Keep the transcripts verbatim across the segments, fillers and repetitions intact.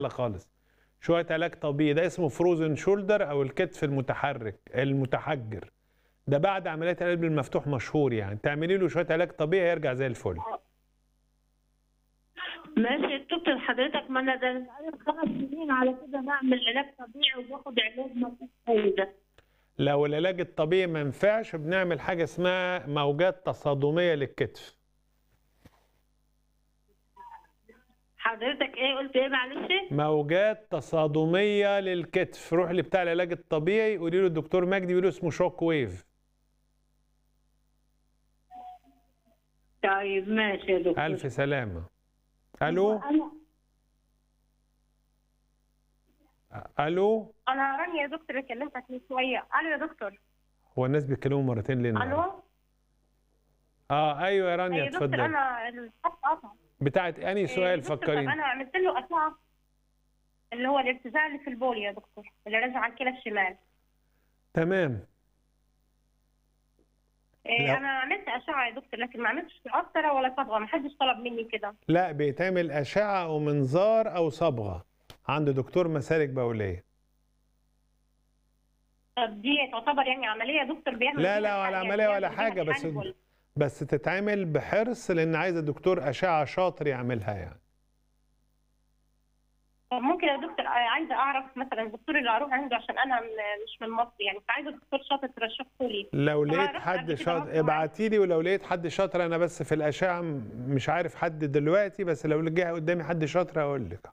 لا خالص. شويه علاج طبيعي، ده اسمه فروزن شولدر او الكتف المتحرك المتحجر. ده بعد عمليات القلب المفتوح مشهور، يعني تعملي له شويه علاج طبيعي يرجع زي الفل. ماشي يا دكتور حضرتك، ما انا ده خمس سنين على كده بعمل علاج طبيعي وباخد علاج ما فيش فايده. لو العلاج الطبيعي ما ينفعش بنعمل حاجه اسمها موجات تصادميه للكتف. حضرتك ايه قلت ايه معلش؟ موجات تصادميه للكتف، روح لبتاع العلاج الطبيعي قولي له الدكتور مجدي بيقول له اسمه شوك ويف. طيب ماشي يا دكتور. الف سلامه. الو انا الو انا رانيا يا دكتور كلمتك من شويه. الو يا دكتور. هو الناس بيتكلموا مرتين ليه النهارده؟ الو اه ايوه يا رانيا يا دكتور اتفضلي. انا الخط قطع. بتاعت انهي سؤال فكرين؟ انا عملت له اشعه اللي هو الارتجاع اللي في البول يا دكتور، اللي راجع على الكلى الشمال. تمام. إيه انا عملت اشعه يا دكتور لكن ما عملتش قسطره ولا صبغه، ما حدش طلب مني كده. لا بيتعمل اشعه او منظار او صبغه عند دكتور مسالك بوليه. طب دي تعتبر يعني عمليه يا دكتور بيعمل؟ لا لا ولا عمليه ولا حاجه، بس بس تتعمل بحرص لان عايزه دكتور اشعه شاطر يعملها يعني. طب ممكن يا دكتور عايزه اعرف مثلا الدكتور اللي اروح عنده عشان انا مش من مصر يعني، فعايزه دكتور شاطر ترشحه لي. لو لقيت حد شاطر ابعتي لي، ولو لقيت حد شاطر انا بس في الاشعه مش عارف حد دلوقتي، بس لو جه قدامي حد شاطر هقول لك.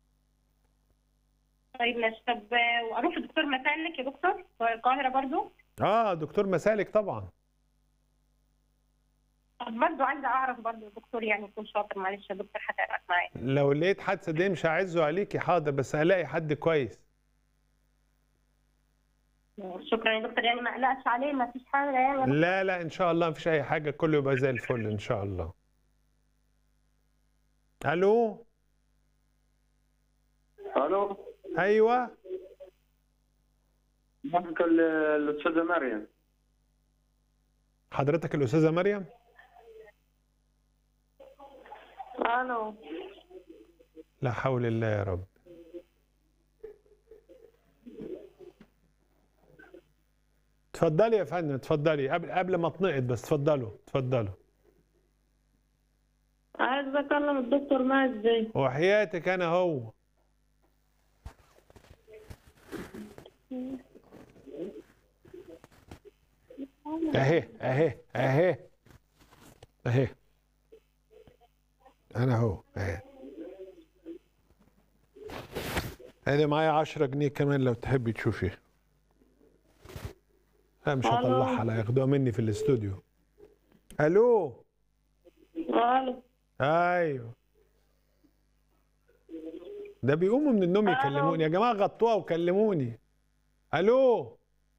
طيب ماشي. طب واروح لدكتور مسالك يا دكتور في القاهره برضو؟ اه دكتور مسالك طبعا. طب برضه عايزه اعرف برضه الدكتور يعني يكون شاطر، معلش يا دكتور هتعبك معايا. لو لقيت حد صدقني مش هعزه عليكي حاضر، بس هلاقي حد كويس. شكرا يا دكتور، يعني ما اقلقش عليه ما فيش حاجه يعني؟ لا لا ان شاء الله مفيش اي حاجه، كله يبقى زي الفل ان شاء الله. الو الو ايوه معك الاستاذه مريم. حضرتك الاستاذه مريم؟ الو. لا حول الله يا رب. اتفضلي يا فندم اتفضلي، قبل قبل ما اتنقط بس اتفضلوا اتفضلوا. عايز اكلم الدكتور مجدي. وحياتك انا هو. اهي اهي اهي اهي انا هو اهي. انا معايا عشرة جنيه كمان لو تحبي تشوفيها. لا مش هطلعها، لا ياخدوها مني في الاستوديو. الو الو ايوه. ده بيقوموا من النوم يكلموني يا جماعه، غطوها وكلموني. الو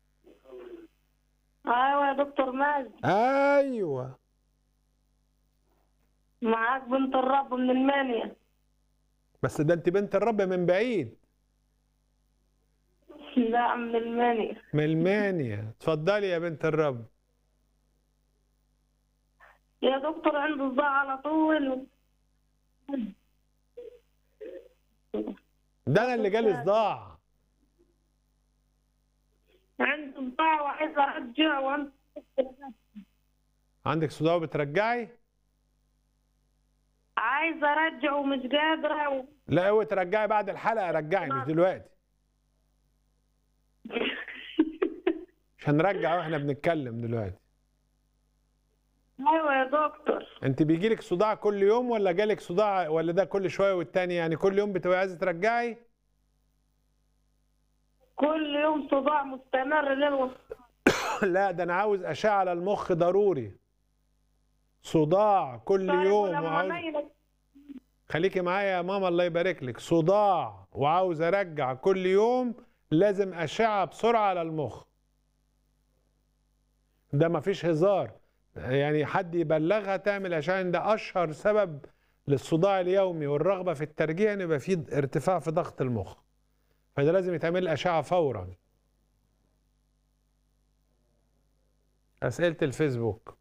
ايوه يا دكتور مجدي. ايوه معاك بنت الرب من المانيا. بس ده انت بنت الرب من بعيد. لا من المانيا. من المانيا. اتفضلي يا بنت الرب. يا دكتور عندي صداع على طول. ده انا اللي جالي صداع. عندي صداع وعايزه ارجع وانت. عندك صداع وبترجعي؟ عايزه ارجع ومش قادره و... لا اوعي ترجعي بعد الحلقه، رجعي مش دلوقتي. مش هنرجع واحنا بنتكلم دلوقتي. ايوه يا دكتور. انت بيجيلك صداع كل يوم ولا جالك صداع ولا ده كل شويه والتاني؟ يعني كل يوم بتبقى عايزه ترجعي؟ كل يوم صداع مستمر ليل و... لا ده انا عاوز اشعه على المخ ضروري. صداع كل طيب يوم وعاوز... خليكي معايا يا ماما الله يبارك لك. صداع وعاوز ارجع كل يوم، لازم اشعه بسرعه على المخ. ده مفيش هزار، يعني حد يبلغها تعمل اشعه. ده اشهر سبب للصداع اليومي والرغبه في الترجيع ان يبقى في ارتفاع في ضغط المخ، فده لازم يتعمل اشعه فورا. اسئله الفيسبوك.